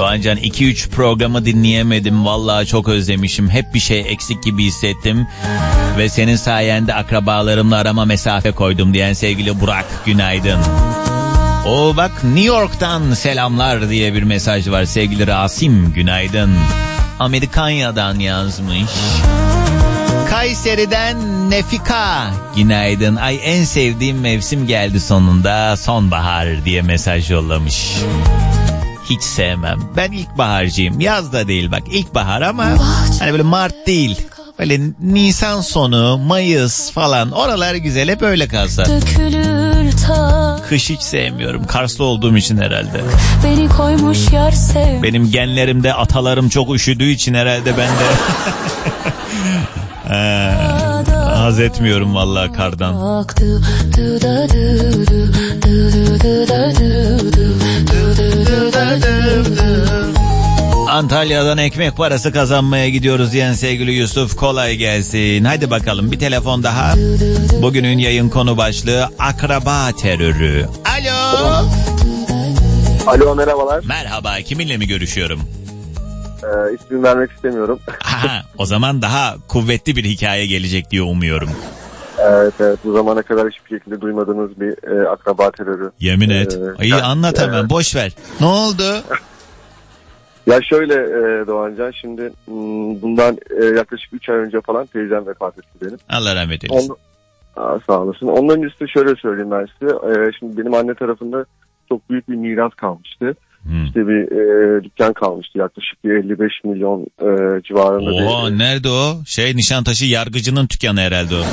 Doğancan 2-3 programı dinleyemedim. Vallahi çok özlemişim. Hep bir şey eksik gibi hissettim. Ve senin sayende akrabalarımla arama mesafe koydum diyen sevgili Burak, günaydın. O bak, New York'tan selamlar diye bir mesaj var sevgili Rasim, günaydın. Amerikanya'dan yazmış. Kayseri'den Nefika, günaydın. Ay, en sevdiğim mevsim geldi sonunda, sonbahar diye mesaj yollamış. Hiç sevmem. Ben ilkbaharcıyım. Yaz da değil bak, ilkbahar ama hani böyle Mart değil. Böyle Nisan sonu, Mayıs falan, oralar güzel, hep öyle kalsa. Kış hiç sevmiyorum. Karslı olduğum için herhalde. Beni koymuş yar sev. Benim genlerimde atalarım çok üşüdüğü için herhalde ben de haz etmiyorum vallahi kardan. Antalya'dan ekmek parası kazanmaya gidiyoruz diyen sevgili Yusuf, kolay gelsin. Hadi bakalım bir telefon daha. Bugünün yayın konu başlığı akraba terörü. Alo. Alo, merhabalar. Merhaba, kiminle mi görüşüyorum? İsmini vermek istemiyorum. Aha, o zaman daha kuvvetli bir hikaye gelecek diye umuyorum. Evet, bu zamana kadar hiçbir şekilde duymadığınız bir akraba terörü. Yemin et. İyi, anlat hemen, boş ver. Ne oldu? Ya şöyle Doğancan, şimdi bundan yaklaşık 3 ay önce falan teyzem vefat etti benim. Allah rahmet eylesin. Sağ olasın. Ondan öncesi şöyle söyleyeyim ben size. Şimdi benim anne tarafında çok büyük bir miras kalmıştı. İşte bir dükkan kalmıştı, yaklaşık bir 55 milyon civarında. Oo, nerede o? Nişantaşı yargıcının dükkanı herhalde o.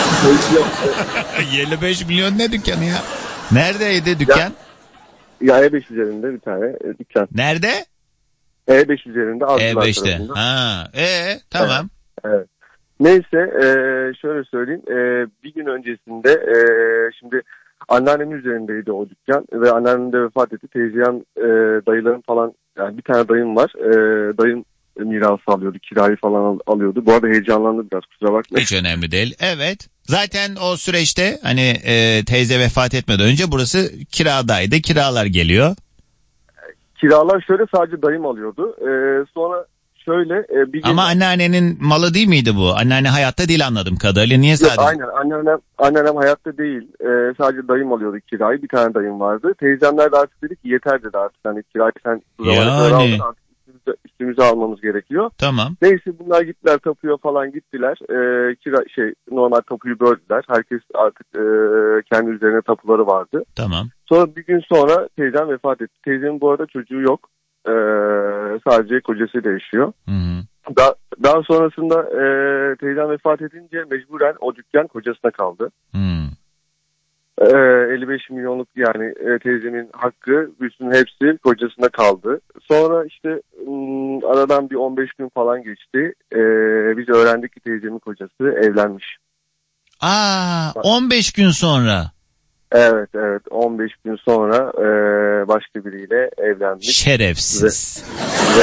55 milyon ne dükkanı ya? Neredeydi dükkan? Ya E5 üzerinde bir tane dükkan. Nerede? E5 üzerinde, Avcılar E5'te. tarafında. Tamam. Evet. Neyse, şöyle söyleyeyim. Bir gün öncesinde şimdi anneannemin üzerindeydi o dükkan ve anneannem de vefat etti. Teyzem, dayılarım falan, yani bir tane dayım var. Dayım mirası alıyordu, kirayı falan alıyordu. Bu arada heyecanlandım biraz, kusura bakmayın. Hiç önemli değil. Evet. Zaten o süreçte hani teyze vefat etmeden önce burası kiradaydı. Kiralar geliyor. Kiralar şöyle, sadece dayım alıyordu. Sonra şöyle bir gün... Ama anneannenin malı değil miydi bu? Anneanne hayatta değil anladığım kadarıyla. Niye sadece? Aynen, anneannem hayatta değil. Sadece dayım alıyordu kirayı. Bir tane dayım vardı. Teyzemler de artık dedi ki yeter dedi artık. Hani kirayı sen bu zamana kadar aldın, artık üstümüze almamız gerekiyor. Tamam. Neyse, bunlar gittiler tapuya falan gittiler. Normal tapuyu böldüler. Herkes artık kendi üzerine tapuları vardı. Tamam. Sonra bir gün sonra teyzem vefat etti. Teyzemin bu arada çocuğu yok. Sadece kocasıyla yaşıyor. Daha sonrasında teyzem vefat edince mecburen o dükkan kocasına kaldı. 55 milyonluk yani teyzemin hakkı, bütün hepsi kocasına kaldı. Sonra işte aradan bir 15 gün falan geçti. Biz öğrendik ki teyzemin kocası evlenmiş. 15 gün sonra. Evet, 15 gün sonra başka biriyle evlenmiş. Şerefsiz. Ve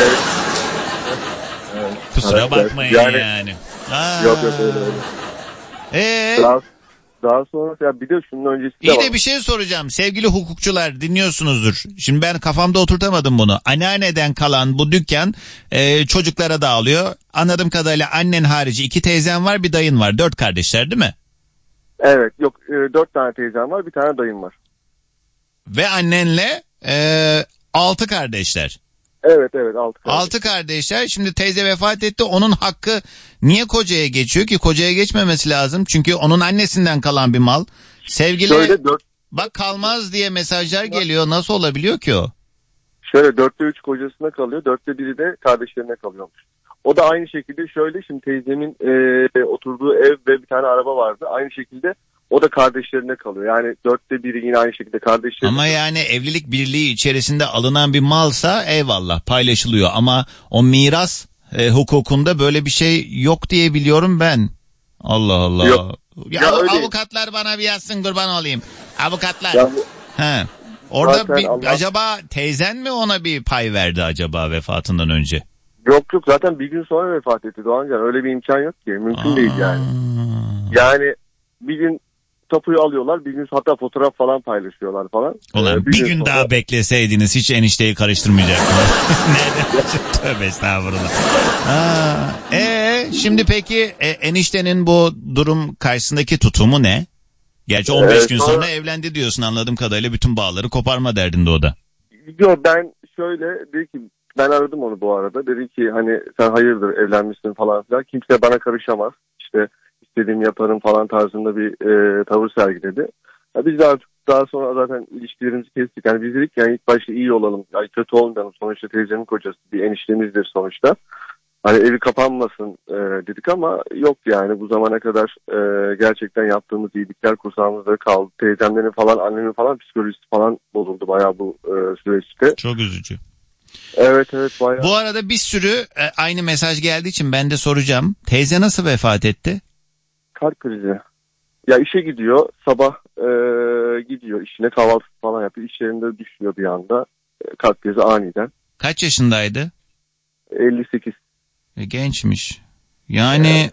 kusura bakmayın yani. Yok öyle. Daha sonra ya bir de şunun öncesi de İyi var. de bir şey soracağım. Sevgili hukukçular, dinliyorsunuzdur. Şimdi ben kafamda oturtamadım bunu. Anneanneden kalan bu dükkan çocuklara dağılıyor. Anladığım kadarıyla annen harici 2 teyzen var, bir dayın var. 4 kardeşler değil mi? Evet, yok 4 tane teyzem var, bir tane dayım var. Ve annenle 6 kardeşler. Evet 6 kardeş. 6 kardeşler. Şimdi teyze vefat etti. Onun hakkı niye kocaya geçiyor ki? Kocaya geçmemesi lazım. Çünkü onun annesinden kalan bir mal. Sevgili şöyle bak kalmaz diye mesajlar geliyor. Nasıl olabiliyor ki o? Şöyle 4'te 3 kocasına kalıyor. 4'te 1'i de kardeşlerine kalıyormuş. O da aynı şekilde şöyle, şimdi teyzemin oturduğu ev ve bir tane araba vardı. Aynı şekilde o da kardeşlerine kalıyor. Yani 4'te 1'i yine aynı şekilde kardeşlerine. Ama yani evlilik birliği içerisinde alınan bir malsa eyvallah paylaşılıyor. Ama o miras hukukunda böyle bir şey yok diye biliyorum ben. Allah Allah. Yok. Ya avukatlar bana bir yazsın, kurban olayım. Avukatlar. Orada acaba teyzen mi ona bir pay verdi acaba vefatından önce? Yok zaten bir gün sonra vefat etti Doğancan. Öyle bir imkan yok ki. Mümkün değil yani. Yani bir gün tapuyu alıyorlar. Bir gün hatta fotoğraf falan paylaşıyorlar falan. Ulan bir gün sonra... daha bekleseydiniz hiç enişteyi karıştırmayacaktınız. Nereden? Tövbe estağfurullah. Şimdi peki eniştenin bu durum karşısındaki tutumu ne? Gerçi 15 gün sonra evlendi diyorsun, anladığım kadarıyla bütün bağları koparma derdinde o da. Yok, ben şöyle dedi ki, ben aradım onu bu arada. Dedi ki hani sen hayırdır evlenmişsin falan filan. Kimse bana karışamaz. İşte istediğimi yaparım falan tarzında bir tavır sergiledi. Ya biz de artık daha sonra zaten ilişkilerimizi kestik. Yani biz dedik yani ilk başta iyi olalım. Yani kötü olmayalım. Sonuçta teyzemin kocası, bir eniştemizdir sonuçta. Hani evi kapanmasın dedik ama yok yani bu zamana kadar gerçekten yaptığımız iyilikler kursağımızda kaldı. Teyzemlerin falan, annemin falan psikolojisi falan bozuldu bayağı bu süreçte. Çok üzücü. Evet bayağı. Bu arada bir sürü aynı mesaj geldiği için ben de soracağım. Teyze nasıl vefat etti? Kalp krizi. Ya işe gidiyor, sabah gidiyor işine, kahvaltı falan yapıyor. İş yerinde düşüyor bir anda. Kalp krizi aniden. Kaç yaşındaydı? 58. Gençmiş. Yani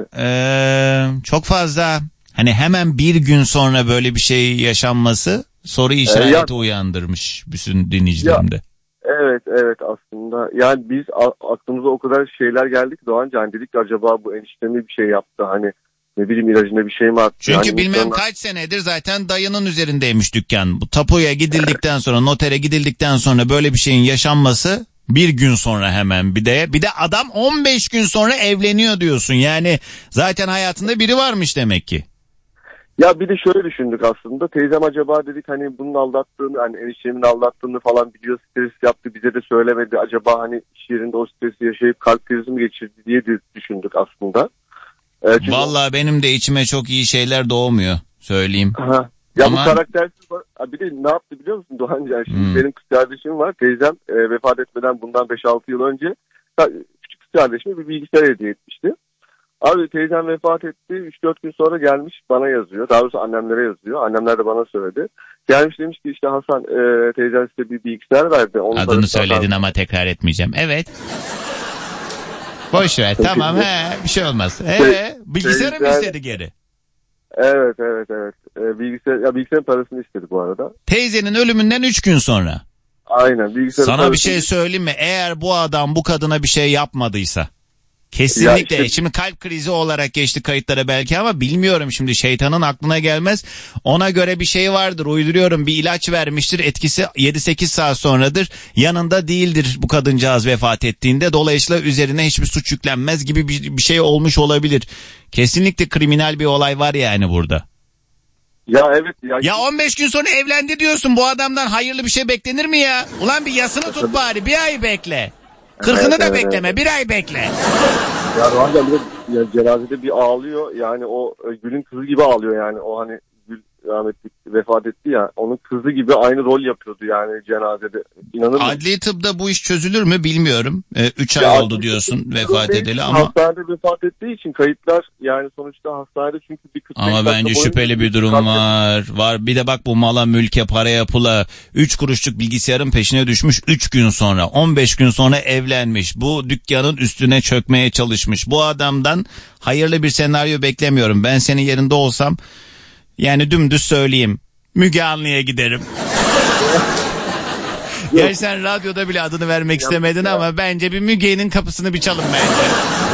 çok fazla hani hemen bir gün sonra böyle bir şey yaşanması soru işareti uyandırmış bütün dinleyicilerimde. Evet aslında. Yani biz aklımıza o kadar şeyler geldi ki Doğanca, hani dedik ki acaba bu eniştemi bir şey yaptı, hani ne bileyim ilacına bir şey mi attı? Çünkü hani bilmem kaç senedir zaten dayının üzerindeymiş dükkan. Bu tapuya gidildikten sonra, notere gidildikten sonra böyle bir şeyin yaşanması bir gün sonra hemen bir de adam 15 gün sonra evleniyor diyorsun. Yani zaten hayatında biri varmış demek ki. Ya bir de şöyle düşündük aslında. Teyzem acaba dedik hani bunun aldattığını, hani eniştemin aldattığını falan biliyor, stres yaptı, bize de söylemedi. Acaba hani iş yerinde o stresi yaşayıp kalp krizi mi geçirdi diye de düşündük aslında. Vallahi benim de içime çok iyi şeyler doğmuyor, söyleyeyim. Aha. Ya Ama... bu karaktersiz var. Bir de ne yaptı biliyor musun Doğancan? Şimdi benim kız kardeşim var. Teyzem vefat etmeden bundan 5-6 yıl önce küçük kız kardeşime bir bilgisayar hediye etmişti. Abi teyzem vefat etti. 3-4 gün sonra gelmiş bana yazıyor. Daha doğrusu annemlere yazıyor. Annemler de bana söyledi. Gelmiş demiş ki işte Hasan teyzem size bir bilgisayar verdi. Adını söyledin ama tekrar etmeyeceğim. Evet. Boş ver. Tamam bir şey olmaz. Bilgisayarı mı istedi geri? Evet. Bilgisayarın parasını istedi bu arada. Teyzenin ölümünden 3 gün sonra. Aynen. Sana bir şey söyleyeyim mi? Eğer bu adam bu kadına bir şey yapmadıysa, kesinlikle işte, şimdi kalp krizi olarak geçti kayıtlara belki ama bilmiyorum, şimdi şeytanın aklına gelmez. Ona göre bir şey vardır, uyduruyorum, bir ilaç vermiştir, etkisi 7-8 saat sonradır, yanında değildir bu kadıncağız vefat ettiğinde, dolayısıyla üzerine hiçbir suç yüklenmez gibi bir şey olmuş olabilir. Kesinlikle kriminal bir olay var yani burada. Ya evet. Ya 15 gün sonra evlendi diyorsun, bu adamdan hayırlı bir şey beklenir mi ya? Ulan bir yasını tut bari, bir ay bekle. 40'ını da bekleme, bir ay bekle. Ya Doğancan bir de cenazede bir ağlıyor. Yani o Gül'ün kızı gibi ağlıyor yani. O hani Gül rahmetli vefat etti ya. Onun kızı gibi aynı rol yapıyordu yani cenazede. İnanır mısın? Adli tıpta bu iş çözülür mü bilmiyorum. 3 ay oldu diyorsun vefat edeli ama. Hastanede vefat ettiği için kayıtlar yani sonuçta hastanede, çünkü bir 45 ama bence şüpheli bir durum var. Bir de bak, bu mala mülke paraya pula 3 kuruşluk bilgisayarın peşine düşmüş, 3 gün sonra 15 gün sonra evlenmiş. Bu dükkanın üstüne çökmeye çalışmış. Bu adamdan hayırlı bir senaryo beklemiyorum. Ben senin yerinde olsam yani dümdüz söyleyeyim, Müge Anlı'ya giderim. Gerçi sen radyoda bile adını vermek istemedin ama bence bir Müge'nin kapısını bir çalın bence.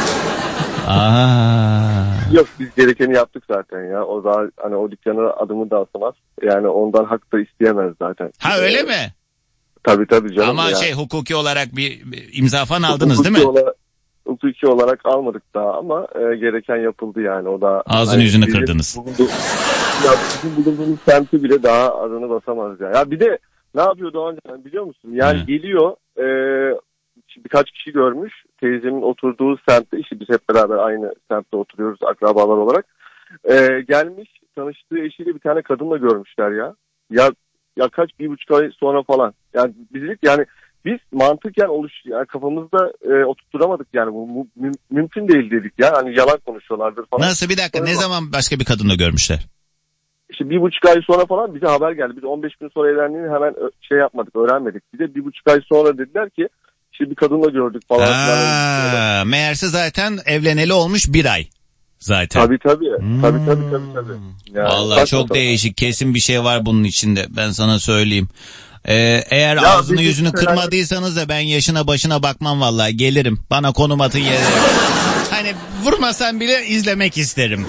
Yok, biz gerekeni yaptık zaten ya. O da hani o dükkana adımı da atamaz. Yani ondan hak da isteyemez zaten. Ha öyle mi? Tabii canım. Ama ya, hukuki olarak bir imza falan aldınız değil mi? Hukuki olarak almadık daha ama gereken yapıldı yani. O da ağzını hani yüzünü kırdınız. Bizim bulunduğumuz semti bile daha adını basamaz ya. Ya bir de ne yapıyor Doğancan biliyor musun? Yani geliyor birkaç kişi görmüş. Teyzemin oturduğu semtte, işte biz hep beraber aynı semtte oturuyoruz akrabalar olarak. Gelmiş, tanıştığı eşiyle bir tane kadınla görmüşler ya. Ya kaç, 1,5 ay sonra falan. Yani biz mantıken yani kafamızda oturtturamadık yani, bu mümkün değil dedik ya. Hani yalan konuşuyorlardır falan. Nasıl, bir dakika, ne zaman başka bir kadınla görmüşler? İşte 1,5 ay sonra falan bize haber geldi. Biz 15 gün sonra evlendiğini hemen yapmadık, öğrenmedik. Bize 1,5 ay sonra dediler ki işte bir kadınla gördük falan. Meğerse zaten evleneli olmuş 1 ay. zaten. Tabii. Tabii. Yani, vallahi çok değişik, kesin bir şey var bunun içinde, ben sana söyleyeyim. Eğer ya ağzını yüzünü kırmadıysanız da ben yaşına başına bakmam vallahi, gelirim. Bana konum atın yere. Hani vurmasan bile izlemek isterim.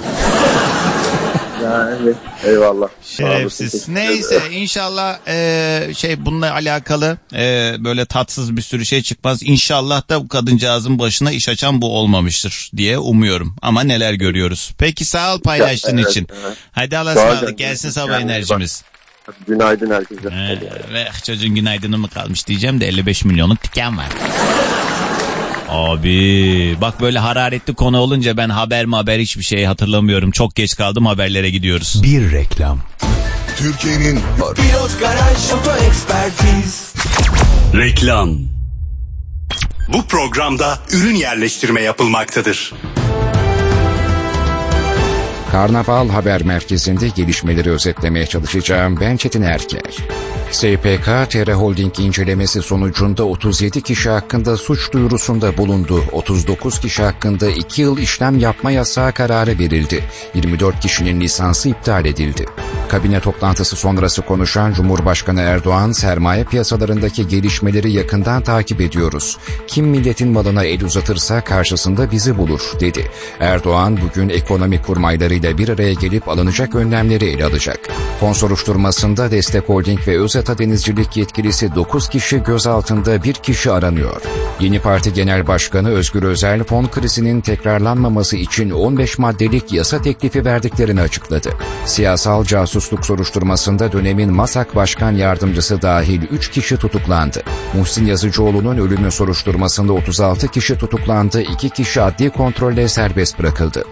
Yani eyvallah. Şerefsiz. Neyse inşallah bununla alakalı böyle tatsız bir sürü şey çıkmaz. İnşallah da bu kadıncağızın başına iş açan bu olmamıştır diye umuyorum. Ama neler görüyoruz. Peki sağ ol paylaştığın için. Evet. Hadi Allah'a ısmarladık, gelsin sabah enerjimiz. Günaydın herkese. Ve çocuğun günaydını mı kalmış diyeceğim de 55 milyonluk tüken var. Abi bak, böyle hararetli konu olunca ben haber hiçbir şey hatırlamıyorum. Çok geç kaldım, haberlere gidiyoruz. Bir reklam. Türkiye'nin Pilot Garaj Oto Ekspertiz. Reklam. Bu programda ürün yerleştirme yapılmaktadır. Karnaval Haber Merkezi'nde gelişmeleri özetlemeye çalışacağım. Ben Çetin Erker. SPK, TR Holding incelemesi sonucunda 37 kişi hakkında suç duyurusunda bulundu. 39 kişi hakkında 2 yıl işlem yapma yasağı kararı verildi. 24 kişinin lisansı iptal edildi. Kabine toplantısı sonrası konuşan Cumhurbaşkanı Erdoğan, sermaye piyasalarındaki gelişmeleri yakından takip ediyoruz. Kim milletin malına el uzatırsa karşısında bizi bulur, dedi. Erdoğan bugün ekonomi kurmaylarıyla bir araya gelip alınacak önlemleri ele alacak. Fon soruşturmasında Destek Holding ve Özata Denizcilik yetkilisi 9 kişi gözaltında, 1 kişi aranıyor. Yeni Parti Genel Başkanı Özgür Özel, fon krizinin tekrarlanmaması için 15 maddelik yasa teklifi verdiklerini açıkladı. Siyasal casusluk soruşturmasında dönemin MASAK Başkan Yardımcısı dahil 3 kişi tutuklandı. Muhsin Yazıcıoğlu'nun ölümü soruşturmasında 36 kişi tutuklandı, 2 kişi adli kontrolle serbest bırakıldı.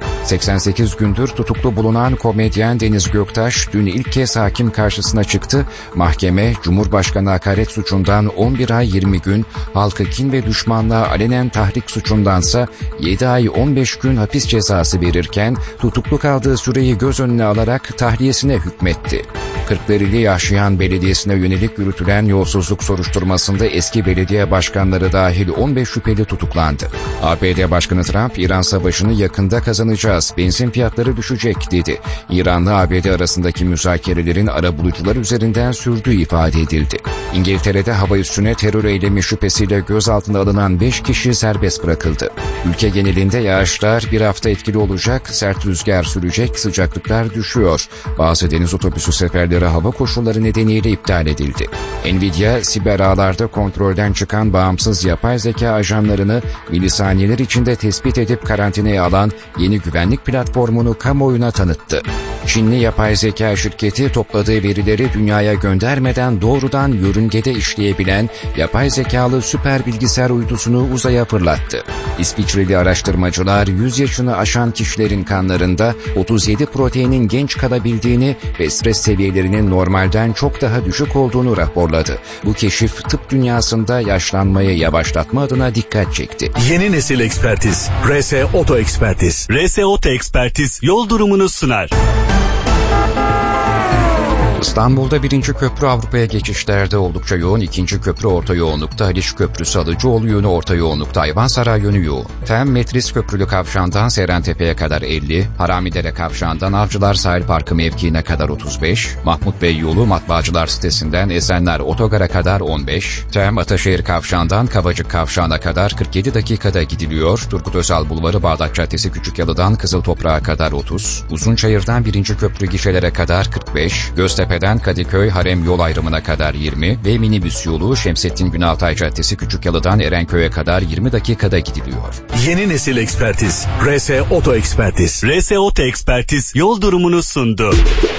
88 gündür tutuklu bulunan komedyen Deniz Göktaş dün ilk kez hakim karşısına çıktı. Mahkeme, Cumhurbaşkanı hakaret suçundan 11 ay 20 gün, halkı kin ve düşmanlığa alenen tahrik suçundansa 7 ay 15 gün hapis cezası verirken tutuklu kaldığı süreyi göz önüne alarak tahliyesine hükmetti. Kırklareli Yaşayan Belediyesi'ne yönelik yürütülen yolsuzluk soruşturmasında eski belediye başkanları dahil 15 şüpheli tutuklandı. ABD Başkanı Trump, İran savaşını yakında kazanacağız, benzin fiyatları düşecek, dedi. İran'la ABD arasındaki müzakerelerin arabulucular üzerinden sürdüğü ifade edildi. İngiltere'de hava üssüne terör eylemi şüphesiyle gözaltına alınan 5 kişi serbest bırakıldı. Ülke genelinde yağışlar bir hafta etkili olacak, sert rüzgar sürecek, sıcaklıklar düşüyor. Bazı deniz otobüsü seferleri hava koşulları nedeniyle iptal edildi. Nvidia, siber ağlarda kontrolden çıkan bağımsız yapay zeka ajanlarını milisaniyeler içinde tespit edip karantinaya alan yeni güvenlik platformunu kamuoyuna tanıttı. Çinli yapay zeka şirketi topladığı verileri dünyaya göndermeden doğrudan yörüngede işleyebilen yapay zekalı süper bilgisayar uydusunu uzaya fırlattı. İsviçreli araştırmacılar 100 yaşını aşan kişilerin kanlarında 37 proteinin genç kalabildiğini ve stres seviyelerinin normalden çok daha düşük olduğunu raporladı. Bu keşif tıp dünyasında yaşlanmayı yavaşlatma adına dikkat çekti. Yeni nesil ekspertiz. RS Oto Ekspertiz. RS Oto Ekspertiz yol durumunu sunar. İstanbul'da 1. köprü Avrupa'ya geçişlerde oldukça yoğun, 2. köprü orta yoğunlukta, Haliç Köprüsü Alıcıoğlu yönü orta yoğunlukta, Ayvansaray yönü yoğun. Tem Metris Köprülü Kavşağı'ndan Serentepe'ye kadar 50, Haramidere Kavşağı'ndan Avcılar Sahil Parkı mevkiine kadar 35, Mahmut Bey yolu Matbaacılar sitesinden Esenler Otogar'a kadar 15, Tem Ataşehir Kavşağı'ndan Kavacık Kavşağı'na kadar 47 dakikada gidiliyor, Turgut Özal Bulvarı Bağdat Caddesi Küçükyalı'dan Kızıltoprak'a kadar 30, Uzunçayır'dan 1. köprü gişelere kadar 45, Göztepe'den Kadıköy Harem yol ayrımına kadar 20 ve minibüs yolu Şemsettin Günaltay Caddesi Küçükyalı'dan Erenköy'e kadar 20 dakikada gidiliyor. Yeni nesil ekspertiz. RS Oto Ekspertiz. RS Oto Ekspertiz yol durumunu sundu.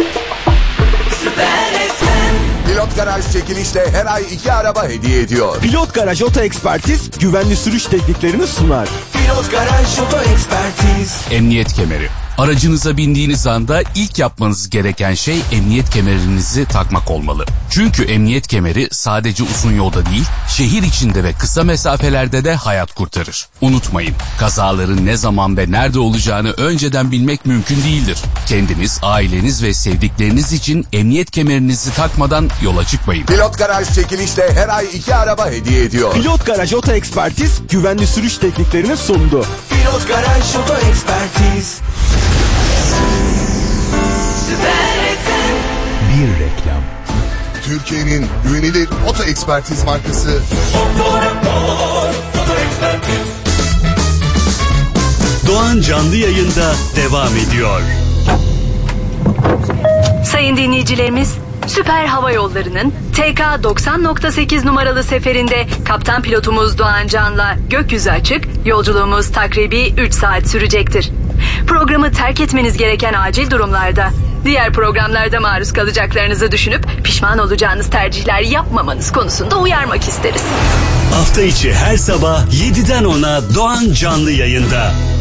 Pilot Garaj çekilişle her ay 2 araba hediye ediyor. Pilot Garaj Oto Ekspertiz güvenli sürüş tekniklerini sunar. Pilot Garaj Oto Ekspertiz. Emniyet kemeri, Aracınıza bindiğiniz anda ilk yapmanız gereken şey emniyet kemerinizi takmak olmalı. Çünkü emniyet kemeri sadece uzun yolda değil, şehir içinde ve kısa mesafelerde de hayat kurtarır. Unutmayın, kazaların ne zaman ve nerede olacağını önceden bilmek mümkün değildir. Kendiniz, aileniz ve sevdikleriniz için emniyet kemerinizi takmadan yola çıkmayın. Pilot Garaj çekilişle her ay 2 araba hediye ediyor. Pilot Garaj Oto Ekspertiz güvenli sürüş tekniklerini sundu. Pilot Garaj Oto Ekspertiz. Bir reklam. Türkiye'nin güvenilir oto ekspertiz markası Doğan canlı yayında devam ediyor. Sayın dinleyicilerimiz, Süper Hava Yolları'nın TK 90.8 numaralı seferinde kaptan pilotumuz Doğan Can'la gökyüzü açık, yolculuğumuz takribi 3 saat sürecektir. Programı terk etmeniz gereken acil durumlarda, diğer programlarda maruz kalacaklarınızı düşünüp pişman olacağınız tercihler yapmamanız konusunda uyarmak isteriz. Hafta içi her sabah 7'den 10'a Doğan canlı yayında.